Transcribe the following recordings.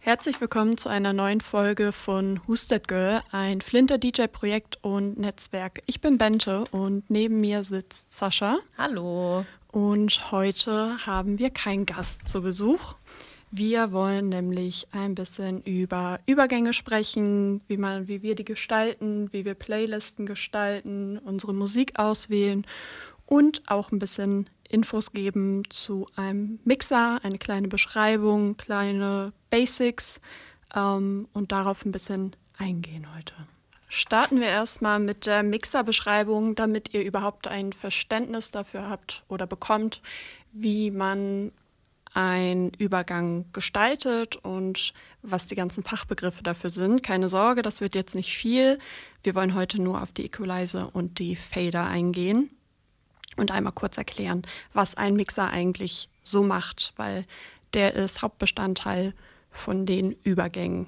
Herzlich willkommen zu einer neuen Folge von Who's That Girl, ein Flinter-DJ-Projekt und Netzwerk. Ich bin Bente und neben mir sitzt Sascha. Hallo. Und heute haben wir keinen Gast zu Besuch. Wir wollen nämlich ein bisschen über Übergänge sprechen, wie wir die gestalten, wie wir Playlisten gestalten, unsere Musik auswählen und auch ein bisschen Infos geben zu einem Mixer, eine kleine Beschreibung, kleine Basics und darauf ein bisschen eingehen heute. Starten wir erstmal mit der Mixer-Beschreibung, damit ihr überhaupt ein Verständnis dafür habt oder bekommt, wie man einen Übergang gestaltet und was die ganzen Fachbegriffe dafür sind. Keine Sorge, das wird jetzt nicht viel. Wir wollen heute nur auf die Equalizer und die Fader eingehen und einmal kurz erklären, was ein Mixer eigentlich so macht, weil der ist Hauptbestandteil von den Übergängen.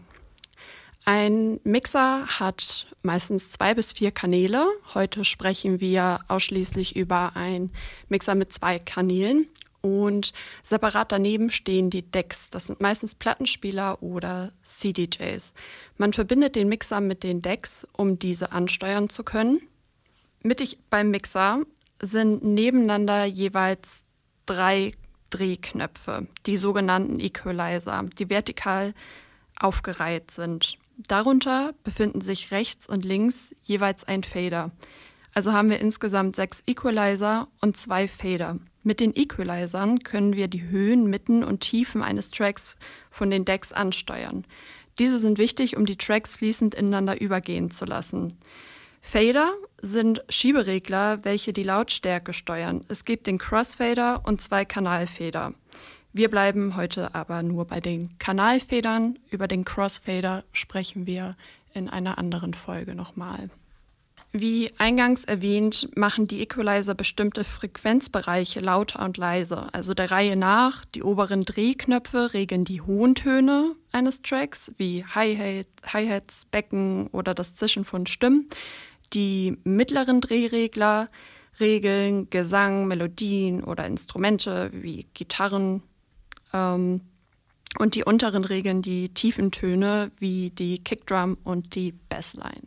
Ein Mixer hat meistens 2 bis 4 Kanäle. Heute sprechen wir ausschließlich über einen Mixer mit 2 Kanälen. Und separat daneben stehen die Decks. Das sind meistens Plattenspieler oder CDJs. Man verbindet den Mixer mit den Decks, um diese ansteuern zu können. Mittig beim Mixer sind nebeneinander jeweils 3 Drehknöpfe, die sogenannten Equalizer, die vertikal aufgereiht sind. Darunter befinden sich rechts und links jeweils ein Fader. Also haben wir insgesamt 6 Equalizer und 2 Fader. Mit den Equalizern können wir die Höhen, Mitten und Tiefen eines Tracks von den Decks ansteuern. Diese sind wichtig, um die Tracks fließend ineinander übergehen zu lassen. Fader sind Schieberegler, welche die Lautstärke steuern. Es gibt den Crossfader und 2 Kanalfader. Wir bleiben heute aber nur bei den Kanalfedern. Über den Crossfader sprechen wir in einer anderen Folge nochmal. Wie eingangs erwähnt, machen die Equalizer bestimmte Frequenzbereiche lauter und leiser. Also der Reihe nach, die oberen Drehknöpfe regeln die hohen Töne eines Tracks, wie Hi-Hats, Becken oder das Zischen von Stimmen. Die mittleren Drehregler regeln Gesang, Melodien oder Instrumente wie Gitarren. Und die unteren regeln die tiefen Töne wie die Kickdrum und die Bassline.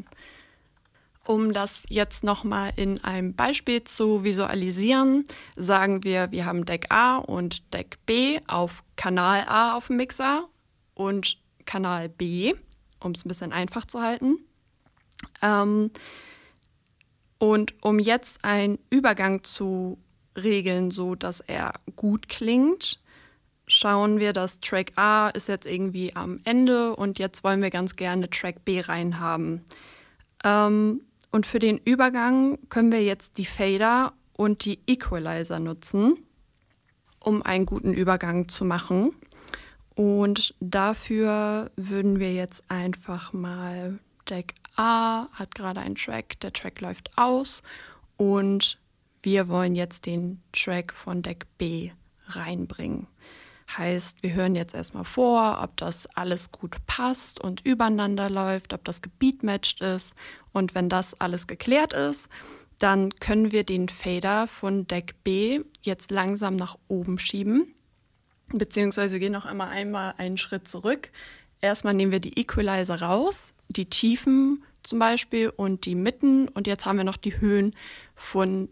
Um das jetzt nochmal in einem Beispiel zu visualisieren, sagen wir haben Deck A und Deck B auf Kanal A auf dem Mixer und Kanal B, um es ein bisschen einfach zu halten. Und um jetzt einen Übergang zu regeln, so dass er gut klingt, schauen wir, dass Track A ist jetzt irgendwie am Ende und jetzt wollen wir ganz gerne Track B reinhaben. Und für den Übergang können wir jetzt die Fader und die Equalizer nutzen, um einen guten Übergang zu machen. Und dafür würden wir jetzt einfach mal Deck A hat gerade einen Track, der Track läuft aus und wir wollen jetzt den Track von Deck B reinbringen. Heißt, wir hören jetzt erstmal vor, ob das alles gut passt und übereinander läuft, ob das gebeatmatcht ist. Und wenn das alles geklärt ist, dann können wir den Fader von Deck B jetzt langsam nach oben schieben. Beziehungsweise gehen noch einmal einen Schritt zurück. Erstmal nehmen wir die Equalizer raus, die Tiefen zum Beispiel und die Mitten. Und jetzt haben wir noch die Höhen von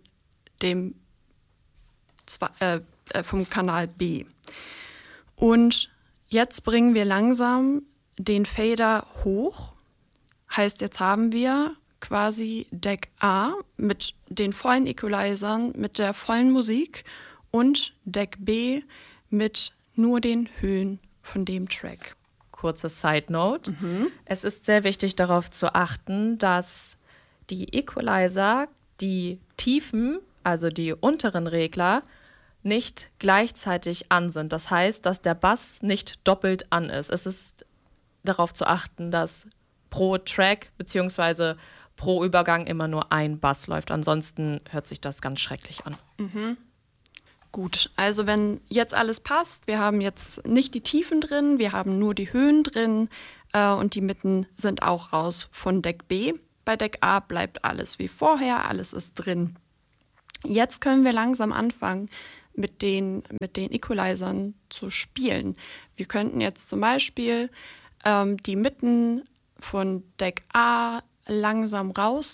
vom Kanal B. Und jetzt bringen wir langsam den Fader hoch. Heißt, jetzt haben wir quasi Deck A mit den vollen Equalizern, mit der vollen Musik und Deck B mit nur den Höhen von dem Track. Kurze Side Note. Es ist sehr wichtig darauf zu achten, dass die Equalizer, die Tiefen, also die unteren Regler, nicht gleichzeitig an sind. Das heißt, dass der Bass nicht doppelt an ist. Es ist darauf zu achten, dass pro Track bzw. pro Übergang immer nur ein Bass läuft. Ansonsten hört sich das ganz schrecklich an. Gut, also wenn jetzt alles passt, wir haben jetzt nicht die Tiefen drin, wir haben nur die Höhen drin und die Mitten sind auch raus von Deck B. Bei Deck A bleibt alles wie vorher, alles ist drin. Jetzt können wir langsam anfangen, mit den Equalizern zu spielen. Wir könnten jetzt zum Beispiel die Mitten von Deck A langsam